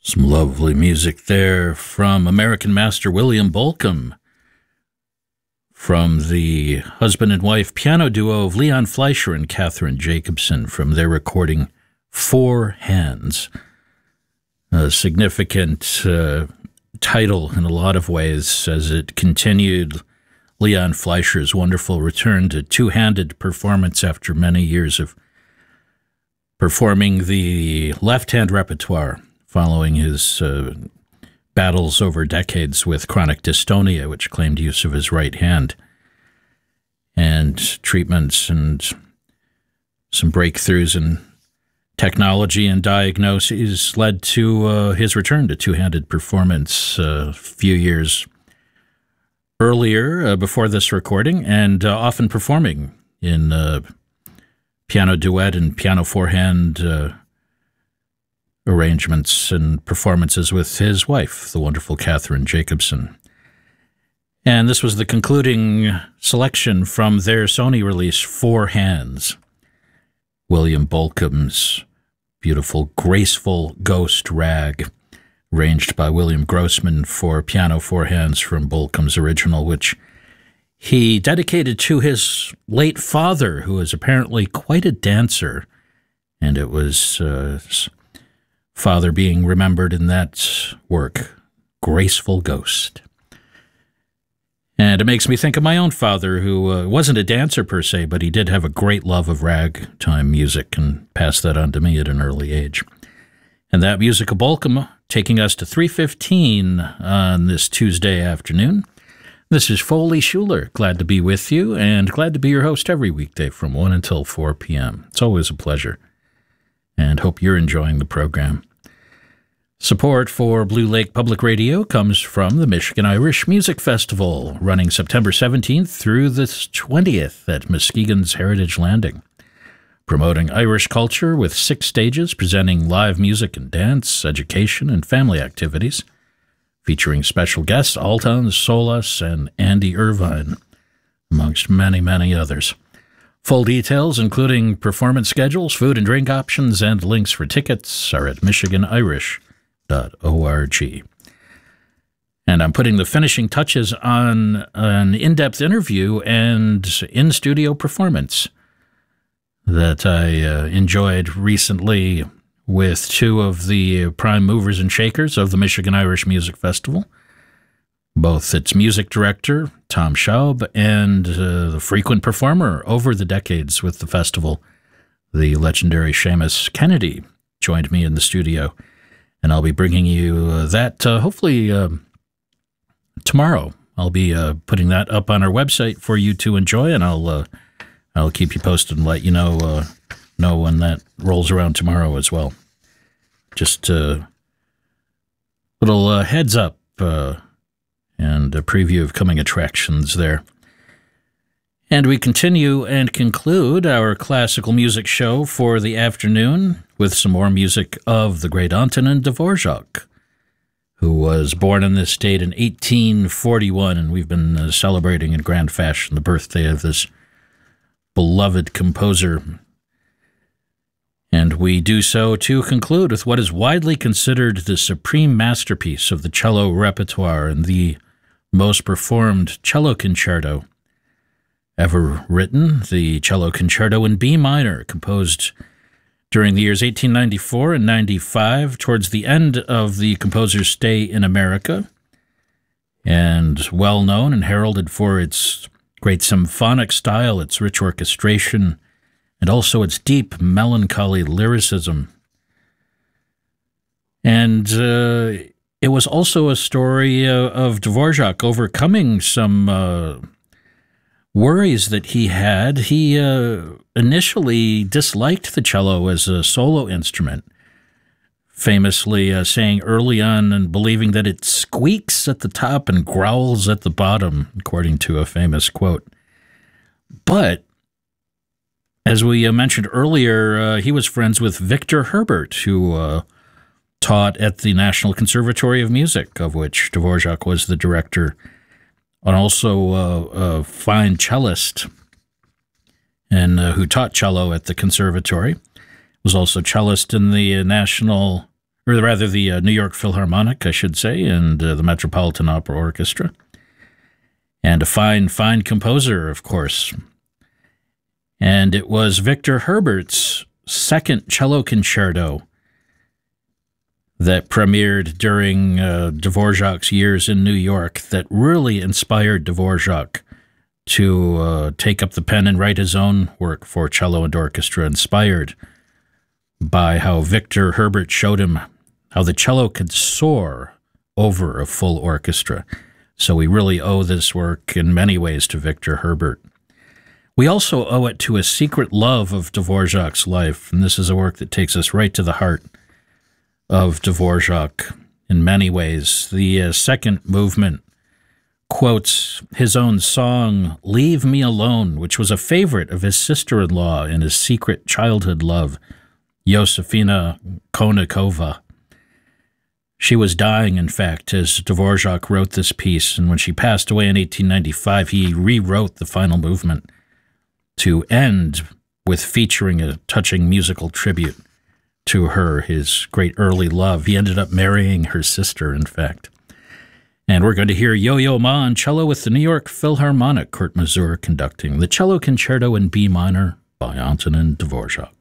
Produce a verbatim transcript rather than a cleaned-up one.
Some lovely music there from American master William Bolcom, from the husband and wife piano duo of Leon Fleischer and Catherine Jacobson from their recording Four Hands. A significant uh, title in a lot of ways as it continued Leon Fleischer's wonderful return to two-handed performance after many years of performing the left-hand repertoire following his uh, battles over decades with chronic dystonia, which claimed use of his right hand, and treatments and some breakthroughs in technology and diagnoses led to uh, his return to two-handed performance uh, a few years earlier, uh, before this recording, and uh, often performing in uh, piano duet and piano four-hand uh, arrangements and performances with his wife, the wonderful Catherine Jacobson. And this was the concluding selection from their Sony release, Four Hands, William Bolcom's beautiful, graceful ghost rag, arranged by William Grossman for piano four hands from Bolcom's original, which he dedicated to his late father, who was apparently quite a dancer, and it was uh, father being remembered in that work, Graceful Ghost. And it makes me think of my own father, who uh, wasn't a dancer per se, but he did have a great love of ragtime music and passed that on to me at an early age. And that music of Bolcom taking us to three fifteen on this Tuesday afternoon. This is Foley Schuler. Glad to be with you, and glad to be your host every weekday from one until four p m It's always a pleasure, and hope you're enjoying the program. Support for Blue Lake Public Radio comes from the Michigan Irish Music Festival, running September seventeenth through the twentieth at Muskegon's Heritage Landing, promoting Irish culture with six stages presenting live music and dance, education, and family activities, featuring special guests Alton Solas and Andy Irvine, amongst many, many others. Full details, including performance schedules, food and drink options, and links for tickets, are at michigan irish dot org. And I'm putting the finishing touches on an in-depth interview and in-studio performance that I uh, enjoyed recently with two of the prime movers and shakers of the Michigan Irish Music Festival, both its music director, Tom Schaub, and uh, the frequent performer over the decades with the festival, the legendary Seamus Kennedy, joined me in the studio. And I'll be bringing you uh, that uh, hopefully uh, tomorrow. I'll be uh, putting that up on our website for you to enjoy, and I'll uh, I'll keep you posted and let you know uh, know when that rolls around tomorrow as well. Just a little uh, heads up uh, and a preview of coming attractions there. And we continue and conclude our classical music show for the afternoon with some more music of the great Antonin Dvorak, who was born in this state in eighteen forty-one, and we've been uh, celebrating in grand fashion the birthday of this beloved composer. And we do so to conclude with what is widely considered the supreme masterpiece of the cello repertoire and the most performed cello concerto ever written, the Cello Concerto in B minor, composed during the years eighteen ninety-four and ninety-five, towards the end of the composer's stay in America, and well known and heralded for its great symphonic style, its rich orchestration, and also its deep melancholy lyricism. And uh, it was also a story uh, of Dvorak overcoming some uh, worries that he had. He uh, initially disliked the cello as a solo instrument, famously uh, saying early on and believing that it squeaks at the top and growls at the bottom, according to a famous quote. But as we uh, mentioned earlier, uh, he was friends with Victor Herbert, who uh, taught at the National Conservatory of Music, of which Dvorak was the director, and also uh, a fine cellist, and uh, who taught cello at the conservatory. Was also cellist in the National, or rather the uh, New York Philharmonic, I should say, and uh, the Metropolitan Opera Orchestra. And a fine, fine composer, of course. And it was Victor Herbert's second cello concerto that premiered during uh, Dvorak's years in New York that really inspired Dvorak to uh, take up the pen and write his own work for cello and orchestra, inspired by how Victor Herbert showed him how the cello could soar over a full orchestra. So we really owe this work in many ways to Victor Herbert. We also owe it to a secret love of Dvorak's life, and this is a work that takes us right to the heart of Dvorak in many ways. The uh, second movement quotes his own song, Leave Me Alone, which was a favorite of his sister-in-law and his secret childhood love, Josefina Konnikova. She was dying, in fact, as Dvorak wrote this piece, and when she passed away in eighteen ninety-five, he rewrote the final movement to end with featuring a touching musical tribute to her, his great early love. He ended up marrying her sister, in fact. And we're going to hear Yo-Yo Ma on cello with the New York Philharmonic, Kurt Masur conducting the Cello Concerto in B minor by Antonin Dvorak.